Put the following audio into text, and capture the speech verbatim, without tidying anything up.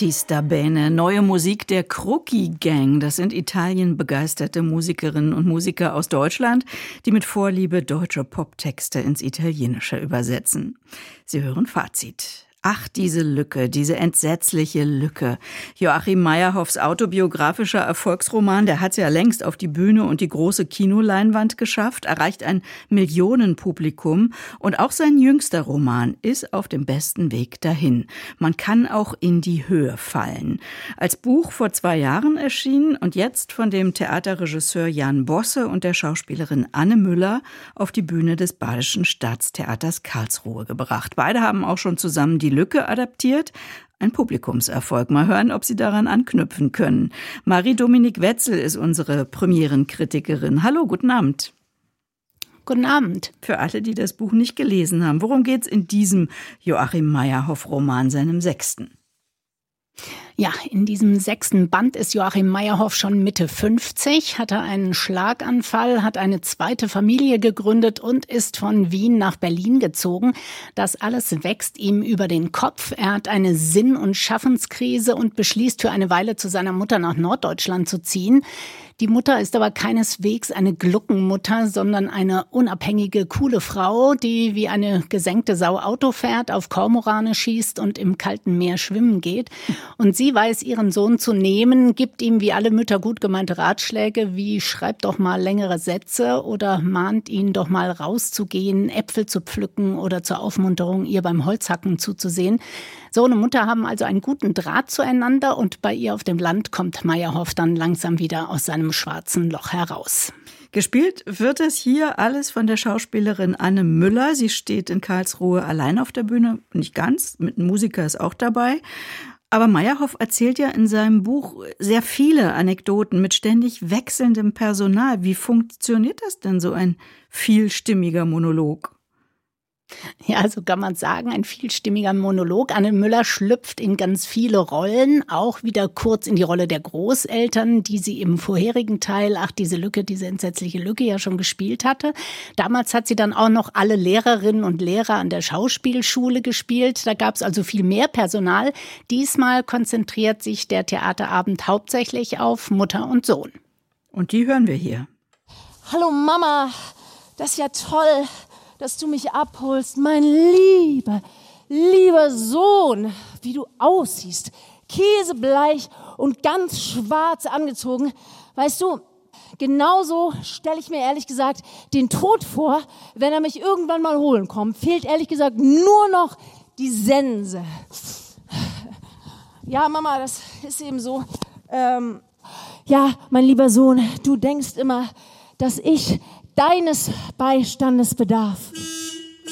Artista Bene, neue Musik der Crookie Gang. Das sind Italien begeisterte Musikerinnen und Musiker aus Deutschland, die mit Vorliebe deutsche Poptexte ins Italienische übersetzen. Sie hören Fazit. Ach, diese Lücke, diese entsetzliche Lücke. Joachim Meyerhoffs autobiografischer Erfolgsroman, der hat's ja längst auf die Bühne und die große Kinoleinwand geschafft, erreicht ein Millionenpublikum. Und auch sein jüngster Roman ist auf dem besten Weg dahin. Man kann auch in die Höhe fallen. Als Buch vor zwei Jahren erschienen und jetzt von dem Theaterregisseur Jan Bosse und der Schauspielerin Anne Müller auf die Bühne des Badischen Staatstheaters Karlsruhe gebracht. Beide haben auch schon zusammen die Lücke adaptiert. Ein Publikumserfolg. Mal hören, ob Sie daran anknüpfen können. Marie-Dominique Wetzel ist unsere Premierenkritikerin. Hallo, guten Abend. Guten Abend. Für alle, die das Buch nicht gelesen haben, worum geht's in diesem Joachim Meyerhoff-Roman, seinem sechsten? Ja, in diesem sechsten Band ist Joachim Meyerhoff schon Mitte fünfzig, hatte einen Schlaganfall, hat eine zweite Familie gegründet und ist von Wien nach Berlin gezogen. Das alles wächst ihm über den Kopf. Er hat eine Sinn- und Schaffenskrise und beschließt, für eine Weile zu seiner Mutter nach Norddeutschland zu ziehen. Die Mutter ist aber keineswegs eine Gluckenmutter, sondern eine unabhängige, coole Frau, die wie eine gesenkte Sau Auto fährt, auf Kormorane schießt und im kalten Meer schwimmen geht. Und sie weiß, ihren Sohn zu nehmen, gibt ihm wie alle Mütter gut gemeinte Ratschläge, wie schreib doch mal längere Sätze oder mahnt ihn doch mal rauszugehen, Äpfel zu pflücken oder zur Aufmunterung ihr beim Holzhacken zuzusehen. Sohn und Mutter haben also einen guten Draht zueinander und bei ihr auf dem Land kommt Meyerhoff dann langsam wieder aus seinem schwarzen Loch heraus. Gespielt wird das hier alles von der Schauspielerin Anne Müller. Sie steht in Karlsruhe allein auf der Bühne, nicht ganz, mit einem Musiker ist auch dabei. Aber Meyerhoff erzählt ja in seinem Buch sehr viele Anekdoten mit ständig wechselndem Personal. Wie funktioniert das denn, so ein vielstimmiger Monolog? Ja, so kann man sagen, ein vielstimmiger Monolog. Anne Müller schlüpft in ganz viele Rollen, auch wieder kurz in die Rolle der Großeltern, die sie im vorherigen Teil, ach, diese Lücke, diese entsetzliche Lücke ja schon gespielt hatte. Damals hat sie dann auch noch alle Lehrerinnen und Lehrer an der Schauspielschule gespielt. Da gab es also viel mehr Personal. Diesmal konzentriert sich der Theaterabend hauptsächlich auf Mutter und Sohn. Und die hören wir hier. Hallo Mama, das ist ja toll, dass du mich abholst, mein lieber, lieber Sohn, wie du aussiehst, käsebleich und ganz schwarz angezogen. Weißt du, genauso stelle ich mir ehrlich gesagt den Tod vor, wenn er mich irgendwann mal holen kommt. Fehlt ehrlich gesagt nur noch die Sense. Ja, Mama, das ist eben so. Ähm, ja, mein lieber Sohn, du denkst immer, dass ich deines Beistandes bedarf.